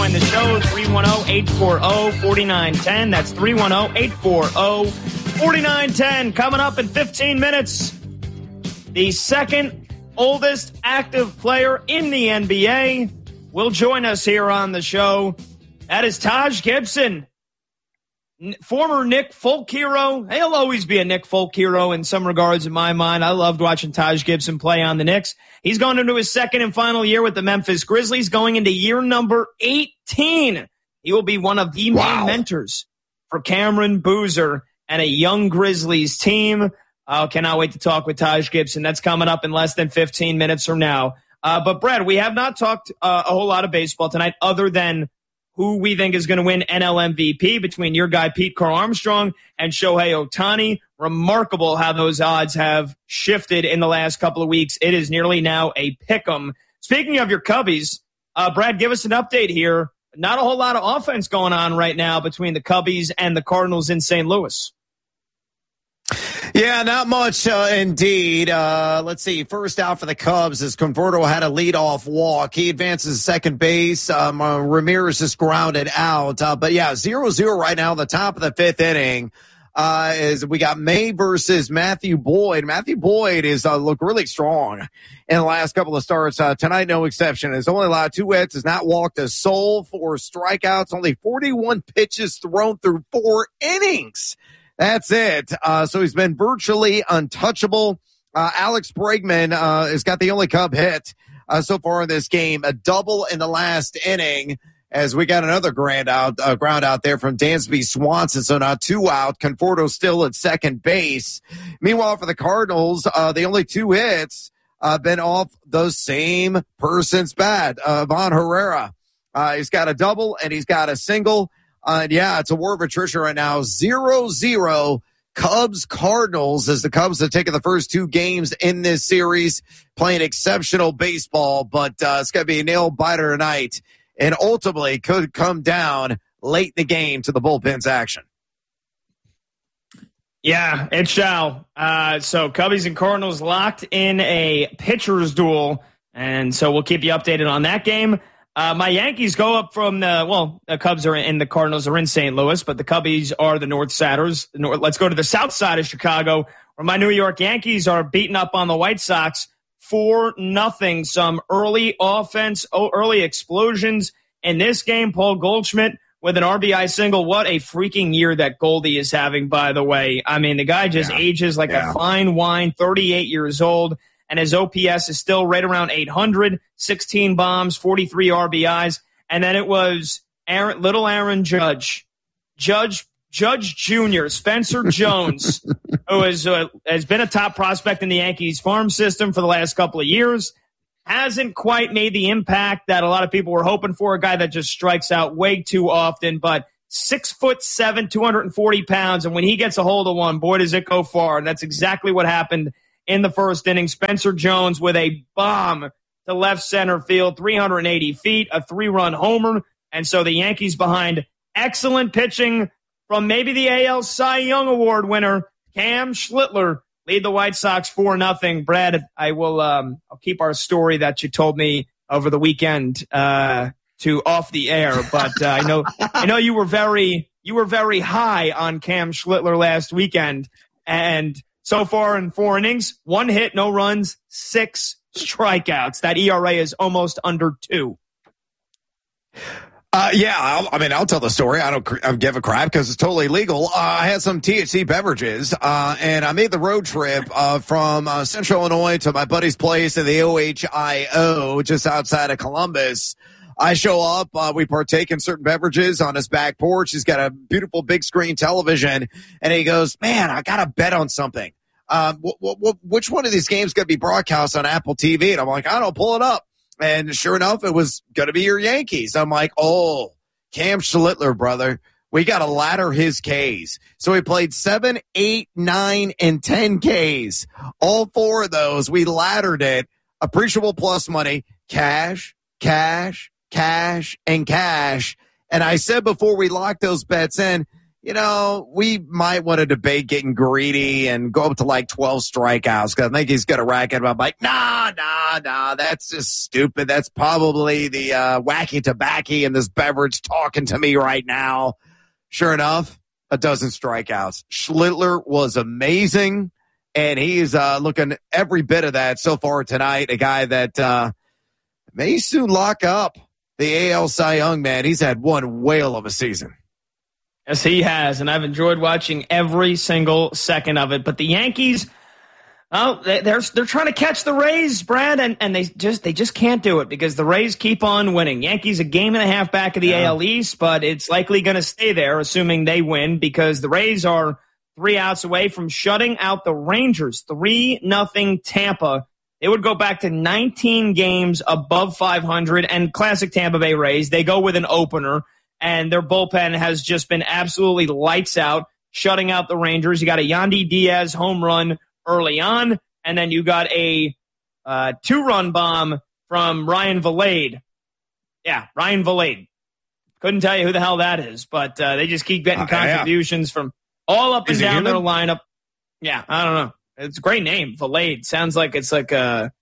join the show. 310-840-4910. That's 310-840-4910. Coming up in 15 minutes, the second oldest active player in the NBA will join us here on the show. That is Taj Gibson, former Nick Folk hero. He'll always be a Nick Folk hero in some regards in my mind. I loved watching Taj Gibson play on the Knicks. He's going into his second and final year with the Memphis Grizzlies, going into year number 18. He will be one of the main mentors for Cameron Boozer and a young Grizzlies team. Cannot wait to talk with Taj Gibson. That's coming up in less than 15 minutes from now. But, Brad, we have not talked a whole lot of baseball tonight other than who we think is going to win NL MVP between your guy Pete Carl Armstrong and Shohei Ohtani. Remarkable how those odds have shifted in the last couple of weeks. It is nearly now a pick'em. Speaking of your Cubbies, Brad, give us an update here. Not a whole lot of offense going on right now between the Cubbies and the Cardinals in St. Louis. Yeah, not much indeed. Let's see. First out for the Cubs is Converto had a leadoff walk. He advances to second base. Ramirez is grounded out. But yeah, 0-0 right now, the top of the fifth inning. Is we got May versus Matthew Boyd. Matthew Boyd is looked really strong in the last couple of starts. Tonight, no exception. Has only allowed 2 hits, has not walked a soul, 4 strikeouts, only 41 pitches thrown through 4 innings. That's it. So he's been virtually untouchable. Alex Bregman has got the only Cub hit so far in this game, a double in the last inning. As we got another ground out there from Dansby Swanson. So now 2 out. Conforto still at second base. Meanwhile, for the Cardinals, the only 2 hits been off the same person's bat, Von Herrera. He's got a double and he's got a single. Yeah, it's a war of attrition right now. 0-0 Cubs-Cardinals as the Cubs have taken the first 2 games in this series, playing exceptional baseball, but it's going to be a nail-biter tonight. And ultimately could come down late in the game to the bullpen's action. Yeah, it shall. So Cubbies and Cardinals locked in a pitcher's duel, and so we'll keep you updated on that game. My Yankees go up from the Cubs are in, the Cardinals are in St. Louis, but the Cubbies are the North Satyrs. Let's go to the south side of Chicago, where my New York Yankees are beating up on the White Sox 4-0. Some early offense, early explosions in this game. Paul Goldschmidt with an RBI single. What a freaking year that Goldie is having, by the way. I mean, the guy just ages like a fine wine, 38 years old, and his OPS is still right around 800, 16 bombs, 43 RBIs. And then it was little Aaron Judge Jr., Spencer Jones, who has been a top prospect in the Yankees farm system for the last couple of years, hasn't quite made the impact that a lot of people were hoping for, a guy that just strikes out way too often, but 6'7", 240 pounds, and when he gets a hold of one, boy, does it go far, and that's exactly what happened in the first inning. Spencer Jones with a bomb to left center field, 380 feet, a 3-run homer, and so the Yankees behind excellent pitching from maybe the AL Cy Young Award winner, Cam Schlittler, lead the White Sox 4-0. Brad, I will I'll keep our story that you told me over the weekend to off the air, but I know you were very high on Cam Schlittler last weekend, and so far in 4 innings, 1 hit, no runs, 6 strikeouts. That ERA is almost under 2. I'll tell the story. I don't give a crap because it's totally legal. I had some THC beverages, and I made the road trip from Central Illinois to my buddy's place in the OHIO, just outside of Columbus. I show up, we partake in certain beverages on his back porch. He's got a beautiful big screen television, and he goes, "Man, I got to bet on something. Which one of these games going to be broadcast on Apple TV?" And I'm like, "I don't pull it up." And sure enough, it was going to be your Yankees. I'm like, oh, Cam Schlittler, brother. We got to ladder his Ks. So he played 7, 8, 9, and 10 Ks. All 4 of those, we laddered it. Appreciable plus money, cash, cash, cash, and cash. And I said before we locked those bets in, we might want to debate getting greedy and go up to like 12 strikeouts because I think he's going to rack it up. I'm like, nah, that's just stupid. That's probably the wacky tobacco in this beverage talking to me right now. Sure enough, a dozen strikeouts. Schlittler was amazing, and he is looking every bit of that so far tonight. A guy that may soon lock up the AL Cy Young, man. He's had one whale of a season. Yes, he has, and I've enjoyed watching every single second of it. But the Yankees, they're trying to catch the Rays, Brad, and they just can't do it because the Rays keep on winning. Yankees a game and a half back of the AL East, but it's likely going to stay there, assuming they win, because the Rays are 3 outs away from shutting out the Rangers. 3-0 Tampa. They would go back to 19 games above 500, and classic Tampa Bay Rays, they go with an opener. And their bullpen has just been absolutely lights out, shutting out the Rangers. You got a Yandy Diaz home run early on, and then you got a 2-run bomb from Ryan Vilade. Yeah, Ryan Vilade. Couldn't tell you who the hell that is, but they just keep getting contributions from all up and down their lineup. Yeah, I don't know. It's a great name, Vilade. Sounds like it's like a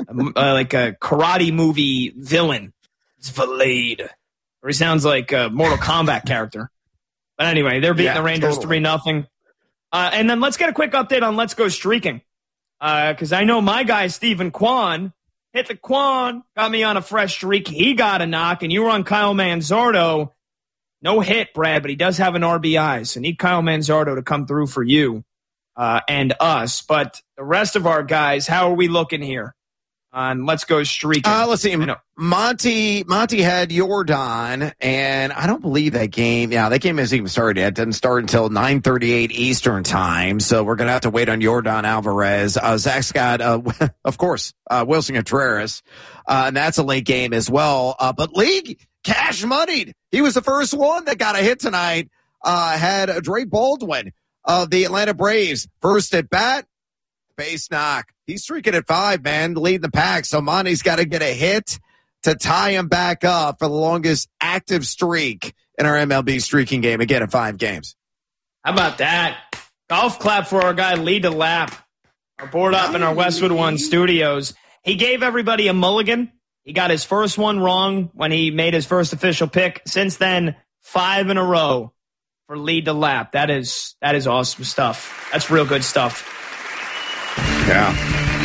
karate movie villain. It's Vilade. Or he sounds like a Mortal Kombat character. But anyway, they're beating the Rangers 3-0. And then let's get a quick update on Let's Go Streaking. Because I know my guy, Stephen Kwan, hit the Kwan, got me on a fresh streak. He got a knock, and you were on Kyle Manzardo. No hit, Brad, but he does have an RBI. So need Kyle Manzardo to come through for you and us. But the rest of our guys, how are we looking here? Let's Go Streaking. Let's see. Monty had Jordan, and I don't believe that game. Yeah, that game hasn't even started yet. It doesn't start until 9:38 Eastern time, so we're going to have to wait on Jordan Alvarez. Zach's got, of course, Wilson Contreras, and that's a late game as well. But League cash moneyed. He was the first one that got a hit tonight. Had Drake Baldwin of the Atlanta Braves first at bat. Base knock. He's streaking at 5, man, leading the pack. So Monty's got to get a hit to tie him back up for the longest active streak in our MLB streaking game, again, at 5 games. How about that? Golf clap for our guy, Lee DeLapp. Our board up in our Westwood One studios. He gave everybody a mulligan. He got his first one wrong when he made his first official pick. Since then, 5 in a row for Lee DeLapp. That is awesome stuff. That's real good stuff. Yeah.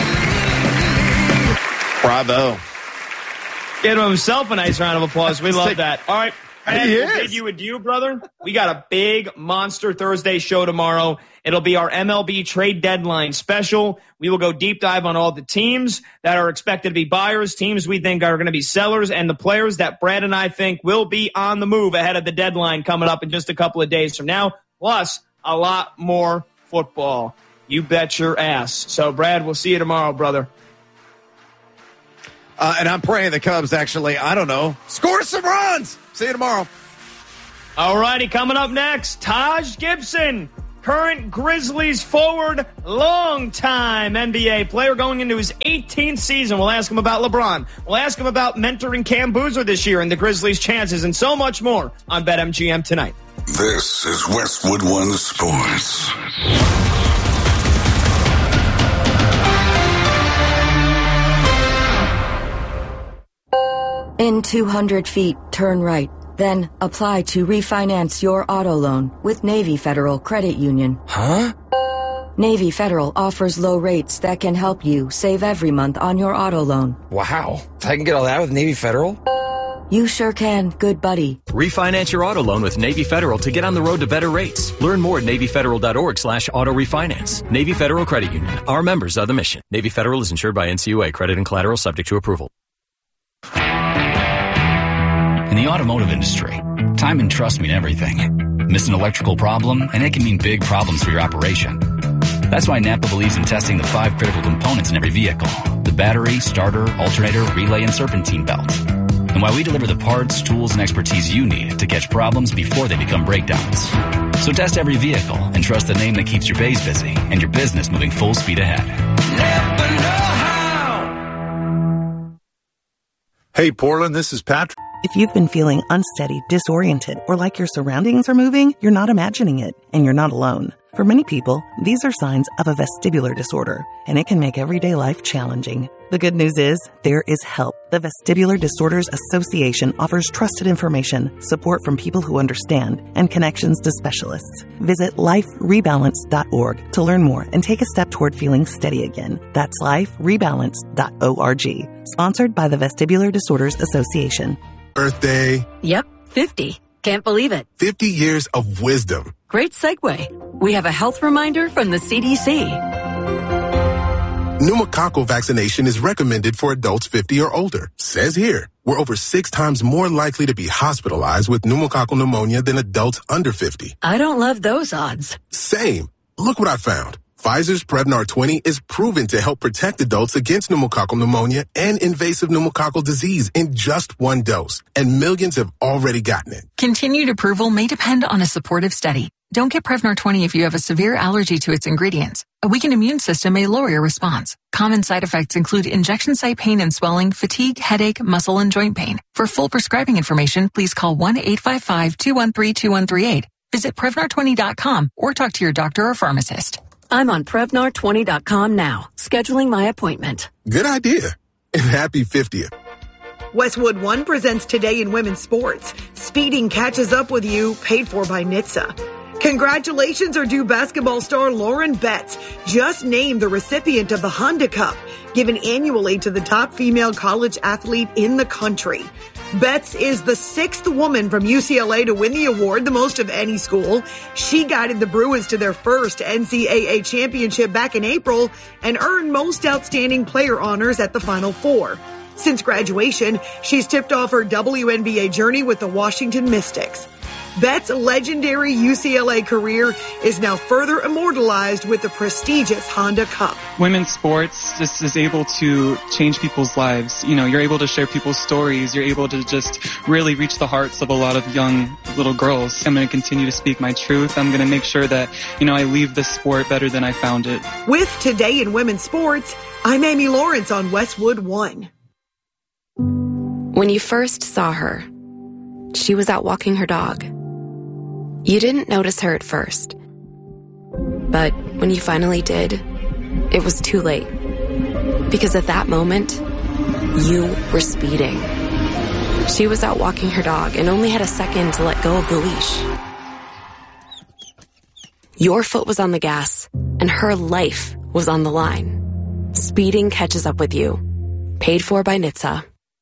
Bravo. Give himself a nice round of applause. We love that. All right. We'll bid you adieu, brother. We got a big Monster Thursday show tomorrow. It'll be our MLB trade deadline special. We will go deep dive on all the teams that are expected to be buyers, teams we think are going to be sellers, and the players that Brad and I think will be on the move ahead of the deadline coming up in just a couple of days from now. Plus, a lot more football. You bet your ass. So, Brad, we'll see you tomorrow, brother. And I'm praying the Cubs actually, I don't know, score some runs. See you tomorrow. All righty, coming up next, Taj Gibson, current Grizzlies forward, long-time NBA player going into his 18th season. We'll ask him about LeBron. We'll ask him about mentoring Cam Boozer this year and the Grizzlies' chances and so much more on BetMGM tonight. This is Westwood One Sports. In 200 feet, turn right. Then apply to refinance your auto loan with Navy Federal Credit Union. Huh? Navy Federal offers low rates that can help you save every month on your auto loan. Wow. I can get all that with Navy Federal? You sure can, good buddy. Refinance your auto loan with Navy Federal to get on the road to better rates. Learn more at NavyFederal.org/auto refinance. Navy Federal Credit Union. Our members are the mission. Navy Federal is insured by NCUA. Credit and collateral subject to approval. In the automotive industry, time and trust mean everything. Miss an electrical problem, and it can mean big problems for your operation. That's why Napa believes in testing the 5 critical components in every vehicle: the battery, starter, alternator, relay, and serpentine belt. And why we deliver the parts, tools, and expertise you need to catch problems before they become breakdowns. So test every vehicle and trust the name that keeps your bays busy and your business moving full speed ahead. Hey, Portland, this is Patrick. If you've been feeling unsteady, disoriented, or like your surroundings are moving, you're not imagining it, and you're not alone. For many people, these are signs of a vestibular disorder, and it can make everyday life challenging. The good news is, there is help. The Vestibular Disorders Association offers trusted information, support from people who understand, and connections to specialists. Visit liferebalance.org to learn more and take a step toward feeling steady again. That's liferebalance.org. Sponsored by the Vestibular Disorders Association. Birthday. Yep, 50. Can't believe it. 50 years of wisdom. Great segue. We have a health reminder from the CDC. Pneumococcal vaccination is recommended for adults 50 or older. Says here, we're over 6 times more likely to be hospitalized with pneumococcal pneumonia than adults under 50. I don't love those odds. Same. Look what I found. Pfizer's Prevnar 20 is proven to help protect adults against pneumococcal pneumonia and invasive pneumococcal disease in just 1 dose, and millions have already gotten it. Continued approval may depend on a supportive study. Don't get Prevnar 20 if you have a severe allergy to its ingredients. A weakened immune system may lower your response. Common side effects include injection site pain and swelling, fatigue, headache, muscle, and joint pain. For full prescribing information, please call 1-855-213-2138. Visit Prevnar20.com or talk to your doctor or pharmacist. I'm on Prevnar20.com now, scheduling my appointment. Good idea. And happy 50th. Westwood One presents Today in Women's Sports. Speeding catches up with you, paid for by NHTSA. Congratulations are due basketball star Lauren Betts, just named the recipient of the Honda Cup, given annually to the top female college athlete in the country. Betts is the 6th woman from UCLA to win the award, the most of any school. She guided the Bruins to their first NCAA championship back in April and earned most outstanding player honors at the Final Four. Since graduation, she's tipped off her WNBA journey with the Washington Mystics. Betts' legendary UCLA career is now further immortalized with the prestigious Honda Cup. Women's sports just is able to change people's lives. You know, you're able to share people's stories. You're able to just really reach the hearts of a lot of young little girls. I'm going to continue to speak my truth. I'm going to make sure that, I leave this sport better than I found it. With Today in Women's Sports, I'm Amy Lawrence on Westwood One. When you first saw her, she was out walking her dog. You didn't notice her at first. But when you finally did, it was too late. Because at that moment, you were speeding. She was out walking her dog and only had a second to let go of the leash. Your foot was on the gas, and her life was on the line. Speeding catches up with you. Paid for by NHTSA.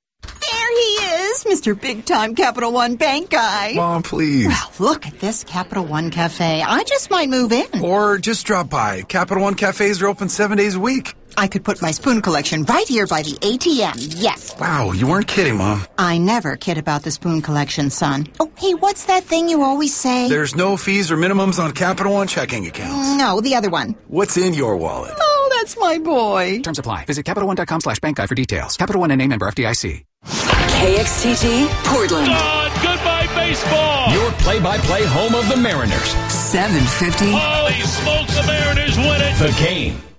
Mr. Big-Time Capital One Bank guy. Mom, please. Well, look at this Capital One Cafe. I just might move in. Or just drop by. Capital One Cafes are open 7 days a week. I could put my spoon collection right here by the ATM. Yes. Wow, you weren't kidding, Mom. I never kid about the spoon collection, son. Oh, hey, what's that thing you always say? There's no fees or minimums on Capital One checking accounts. No, the other one. What's in your wallet? Oh, that's my boy. Terms apply. Visit CapitalOne.com/bankguide for details. Capital One NA, member FDIC. KXTG, Portland. Goodbye, baseball. Your play-by-play home of the Mariners. 750. Holy smokes, the Mariners win it. The Game.